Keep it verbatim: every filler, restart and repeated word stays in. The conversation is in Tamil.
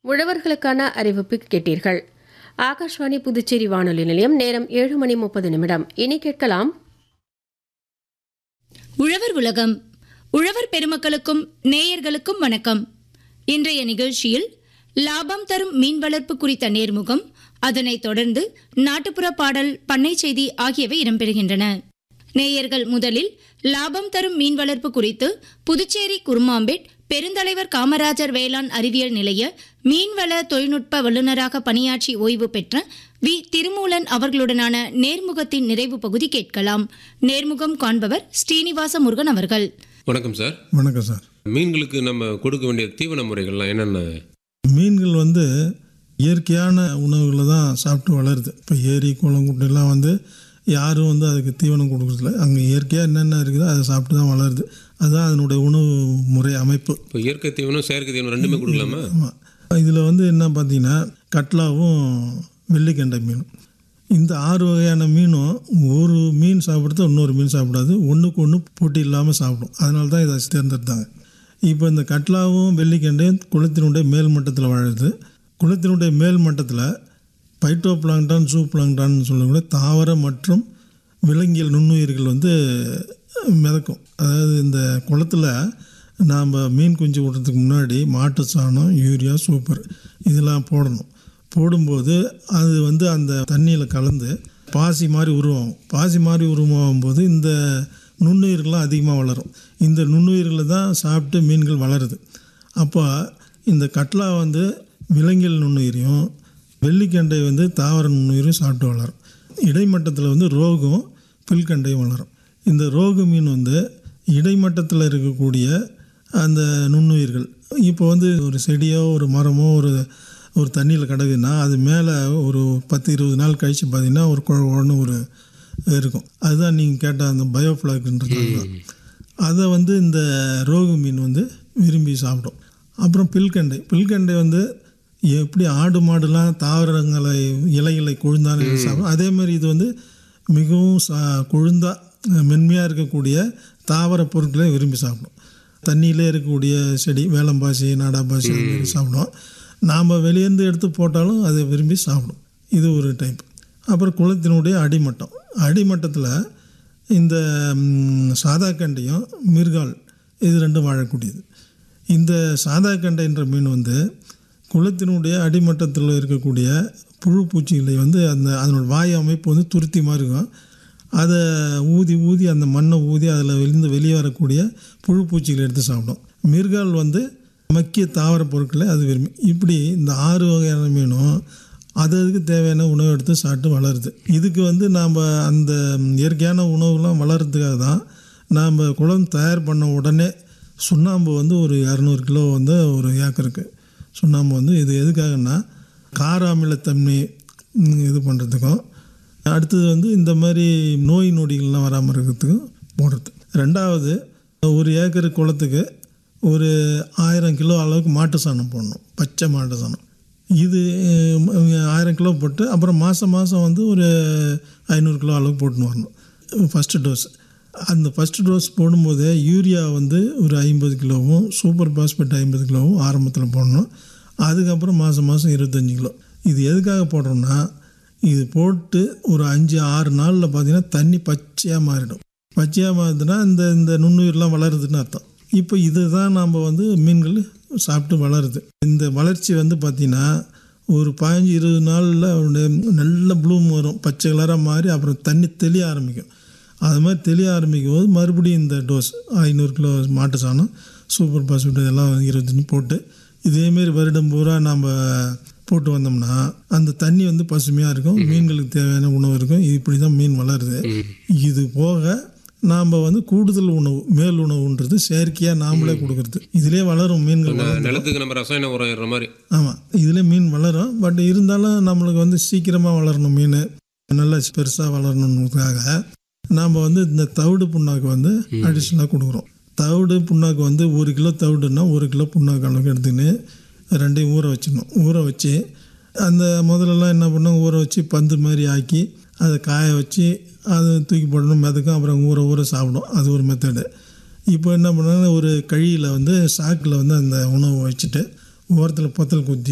உழவர்களுக்கான அறிவிப்பு கேட்டீர்கள். ஆகாஷ்வாணி புதுச்சேரி வானொலி நிலையம். நேரம் ஏழு மணி முப்பது நிமிடம். இனி கேட்கலாம் உழவர் உலகம். உழவர் பெருமக்களுக்கும் நேயர்களுக்கும் வணக்கம். இன்றைய நிகழ்ச்சியில் லாபம் தரும் மீன் வளர்ப்பு குறித்த நேர்முகம், அதனைத் தொடர்ந்து நாட்டுப்புற பாடல், பண்ணை செய்தி ஆகியவை இடம்பெறுகின்றன. நேயர்கள் முதலில் லாபம் தரும் மீன் வளர்ப்பு குறித்து புதுச்சேரி குருமாம்பேட் பெருந்தலைவர் காமராஜர் வேளாண் அறிவியல் நிலைய மீன்வள தொழில்நுட்ப வல்லுநராக பணியாற்றி ஓய்வு பெற்ற வி திருமூலன் அவர்களுடனான நேர்முகத்தின் நிறைவு பகுதி கேட்கலாம். நேர்முகம் காண்பவர் ஸ்ரீனிவாச முருகன் அவர்கள். வணக்கம் சார். வணக்கம் சார். மீன்களுக்கு நம்ம கொடுக்க வேண்டிய தீவன முறைகள்லாம் என்னென்ன? மீன்கள் வந்து இயற்கையான உணவுகளை தான் சாப்பிட்டு வளருது. இப்போ ஏரி குளம் குட்டையெல்லாம் வந்து யாரும் வந்து அதுக்கு தீவனம் கொடுக்குறதில்ல. அங்கே இயற்கையாக என்னென்ன இருக்குதோ அதை சாப்பிட்டு தான் வளருது. அதுதான் அதனுடைய உணவு முறை அமைப்பு. இப்போ இயற்கை தீவனம் செயற்கை தீவனம் ரெண்டுமே கொடுக்கலாமா? ஆமாம். இதில் வந்து என்ன பார்த்தீங்கன்னா கட்லாவும் வெள்ளிக்கெண்டை மீனும், இந்த ஆறு வகையான மீனும் ஒரு மீன் சாப்பிட்றது இன்னொரு மீன் சாப்பிடாது, ஒன்றுக்கு ஒன்று போட்டி இல்லாமல் சாப்பிடும். அதனால தான் இதை தேர்ந்தெடுத்தாங்க. இப்போ இந்த கட்லாவும் வெள்ளிக்கெண்டையும் குளத்தினுடைய மேல் மட்டத்தில் வாழுது. குளத்தினுடைய மேல் மட்டத்தில் பைட்டோ பிளாங்டான், ஜூ பிளாங்டான்னு சொல்லக்கூடிய தாவர மற்றும் விலங்கியல் நுண்ணுயிர்கள் வந்து மிதக்கும். அதாவது இந்த குளத்தில் நாம் மீன் குஞ்சு விடுறதுக்கு முன்னாடி மாட்டு சாணம், யூரியா, சூப்பர் இதெல்லாம் போடணும். போடும்போது அது வந்து அந்த தண்ணியில் கலந்து பாசி மாதிரி உருவாகும். பாசி மாதிரி உருவாகும் போது இந்த நுண்ணுயிர்கள்லாம் அதிகமாக வளரும். இந்த நுண்ணுயிர்களை தான் சாப்பிட்டு மீன்கள் வளருது. அப்போ இந்த கட்லா வந்து விலங்கியல் நுண்ணுயிரையும், வெள்ளிக்கெண்டை வந்து தாவர நுண்ணுயிரையும் சாப்பிட்டு வளரும். இடைமட்டத்தில் வந்து ரோகும் பில்கண்டையும் வளரும். இந்த ரோகு மீன் வந்து இடைமட்டத்தில் இருக்கக்கூடிய அந்த நுண்ணுயிர்கள், இப்போ வந்து ஒரு செடியோ ஒரு மரமோ ஒரு ஒரு தண்ணியில் கிடக்குதுன்னா அது மேலே ஒரு பத்து இருபது நாள் கழித்து பார்த்திங்கன்னா ஒரு குழன்னு ஒரு இருக்கும். அதுதான் நீங்கள் கேட்ட அந்த பயோஃப்ளாக்ன்றது. அதை வந்து இந்த ரோகு மீன் வந்து விரும்பி சாப்பிடும். அப்புறம் பில்கண்டை பில்கண்டை வந்து எப்படி ஆடு மாடுலாம் தாவரங்களை இலைகளை கொழுந்தான சாப்பிடும், அதே மாதிரி இது வந்து மிகவும் சா கொழுந்தா மென்மையாக இருக்கக்கூடிய தாவர பொருட்களை விரும்பி சாப்பிடும். தண்ணியிலே இருக்கக்கூடிய செடி, வேலம்பாசி, நாடாபாசி அது மாதிரி சாப்பிடும். நாம் வெளியேருந்து எடுத்து போட்டாலும் அதை விரும்பி சாப்பிடும். இது ஒரு டைப். அப்புறம் குளத்தினுடைய அடிமட்டம். அடிமட்டத்தில் இந்த சாதா கண்டையும் மிர்கால் இது ரெண்டும் வாழக்கூடியது. இந்த சாதா கண்டைன்ற மீன் வந்து குளத்தினுடைய அடிமட்டத்தில் இருக்கக்கூடிய புழு பூச்சிகளை வந்து அந்த அதனோட வாய் அமைப்பு வந்து துருத்தி மாதிரி இருக்கும். அதை ஊதி ஊதி அந்த மண்ணை ஊதி அதில் வெளிந்து வெளியே வரக்கூடிய புழு பூச்சிகளை எடுத்து சாப்பிடும். மிர்கால் வந்து மக்கிய தாவர பொருட்களை அது விரும்பி. இப்படி இந்த ஆறு வகையான மீனும் அது அதுக்கு தேவையான உணவு எடுத்து சாப்பிட்டு வளருது. இதுக்கு வந்து நாம் அந்த இயற்கையான உணவுலாம் வளர்கிறதுக்காக தான் நாம் குளம் தயார் பண்ண உடனே சுண்ணாம்பு வந்து ஒரு இரநூறு கிலோ வந்து ஒரு ஏக்கருக்கு சுண்ணாம்பு வந்து இது எதுக்காகன்னா கார அமிலத்தன்மை இது பண்ணுறதுக்கும், அடுத்தது வந்து இந்த மாதிரி நோய் நொடிகள்லாம் வராமல் இருக்கிறதுக்கும் போடுறது. ரெண்டாவது, ஒரு ஏக்கர் குளத்துக்கு ஒரு ஆயிரம் கிலோ அளவுக்கு மாட்டு சாணம் போடணும், பச்சை மாட்டு சாணம். இது ஆயிரம் கிலோ போட்டு அப்புறம் மாதம் மாதம் வந்து ஒரு ஐநூறு கிலோ அளவுக்கு போட்டுன்னு வரணும் ஃபஸ்ட்டு டோஸ். அந்த ஃபஸ்ட்டு டோஸ் போடும்போதே யூரியா வந்து ஒரு ஐம்பது கிலோவும் சூப்பர் பாஸ்பேட் ஐம்பது கிலோவும் ஆரம்பத்தில் போடணும். அதுக்கப்புறம் மாதம் மாதம் இருபத்தஞ்சி கிலோ. இது எதுக்காக போடுறோம்னா, இது போட்டு ஒரு அஞ்சு ஆறு நாளில் பார்த்திங்கன்னா தண்ணி பச்சையாக மாறிடும். பச்சையாக மாறுதுன்னா இந்த இந்த நுண்ணுயிரெலாம் வளருதுன்னு அர்த்தம். இப்போ இது தான் நாம் வந்து மீன்கள் சாப்பிட்டு வளருது. இந்த வளர்ச்சி வந்து பார்த்திங்கன்னா ஒரு பதினஞ்சு இருபது நாளில் அவருடைய நல்ல ப்ளூம் வரும், பச்சை கலராக மாறி அப்புறம் தண்ணி தெளிய ஆரம்பிக்கும். அது மாதிரி தெளிய ஆரம்பிக்கும் போது மறுபடியும் இந்த டோஸ் ஐநூறு கிலோ மாட்டு சாணம், சூப்பர் பாஸ்பேட் இதெல்லாம் இருபத்தஞ்சி போட்டு இதேமாரி வருடம் பூரா நாம் போட்டு வந்தோம்னா அந்த தண்ணி வந்து பசுமையாக இருக்கும், மீன்களுக்கு தேவையான உணவு இருக்கும். இப்படி தான் மீன் வளருது. இது போக நாம் வந்து கூடுதல் உணவு, மேல் உணவுன்றது செயற்கையாக நாமளே கொடுக்குறது. இதிலே வளரும் மீன்கள், நிலத்துக்கு நம்ம ரசாயன உரம் ஏறுற மாதிரி. ஆமாம், இதிலே மீன் வளரும். பட் இருந்தாலும் நம்மளுக்கு வந்து சீக்கிரமாக வளரணும், மீன் நல்லா பெருசாக வளரணுன்றதுக்காக நாம் வந்து இந்த தவிடு புண்ணாக்கு வந்து அடிஷ்னலாக கொடுக்குறோம். தவிடு புண்ணாக்கு வந்து ஒரு கிலோ தவிடுன்னா ஒரு கிலோ புண்ணாக்கு அளவுக்கு எடுத்துக்கின்னு ரெண்டையும் ஊற வச்சிடணும். ஊற வச்சு அந்த முதலெல்லாம் என்ன பண்ணோம், ஊற வச்சு பந்து மாதிரி ஆக்கி அதை காய வச்சு அதை தூக்கி போடணும், மிதக்கும், அப்புறம் ஊற ஊற சாப்பிடும். அது ஒரு மெத்தடு. இப்போ என்ன பண்ணாங்கன்னா ஒரு கழியில் வந்து சாக்கில் வந்து அந்த உணவை வச்சுட்டு ஓரத்தில் பொத்தல் குத்தி